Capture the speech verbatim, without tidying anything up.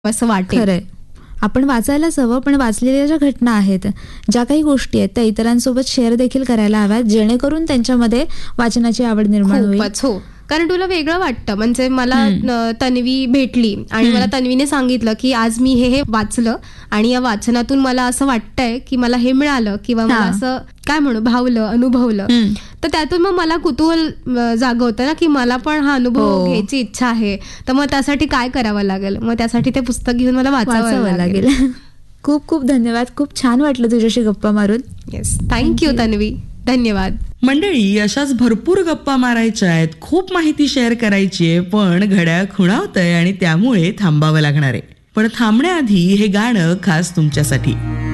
असं वाटेल. खरंय. आपण वाचायलाच हवं, पण वाचलेल्या ज्या घटना आहेत, ज्या काही गोष्टी आहेत त्या इतरांसोबत शेअर देखील करायला हव्यात, जेणेकरून त्यांच्यामध्ये वाचनाची आवड निर्माण होईल. खूपच हो. कारण तुला वेगळं वाटतं. म्हणजे मला हम्म. अ, तन्वी भेटली आणि हम्म. मला तन्वीने सांगितलं की आज मी हे हे वाचलं आणि या वाचनातून मला असं वाटतंय की मला हे मिळालं किंवा मला हा. असं काय म्हणू भावलं, अनुभवलं. हम्म. तर त्यातून मग मला कुतूहल अ, जागवतं ना की मला पण हा अनुभव हो. घ्यायची इच्छा आहे. तर मग त्यासाठी काय करावं लागेल? मग त्यासाठी ते पुस्तक घेऊन मला वाचावं वाचावं लागेल. लागेल. खूप खूप धन्यवाद. खूप छान वाटलं तुझ्याशी गप्पा मारून. Yes. Thank thank you you. Tanvi. धन्यवाद. मंडळी, अशाच भरपूर गप्पा मारायच्या आहेत, खूप माहिती शेअर करायची आहे, पण घड्याळ खुणावतंय आणि त्यामुळे थांबावं लागणार आहे. पण थांबण्याआधी हे गाणं खास तुमच्यासाठी.